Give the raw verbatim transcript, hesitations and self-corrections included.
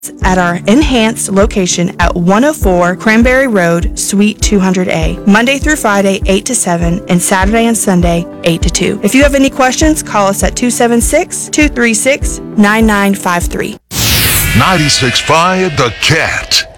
at our enhanced location at one oh four Cranberry Road, Suite two hundred A, Monday through Friday, eight to seven, and Saturday and Sunday, eight to two. If you have any questions, call us at two seven six, two three six, nine nine five three. ninety-six point five The Cat.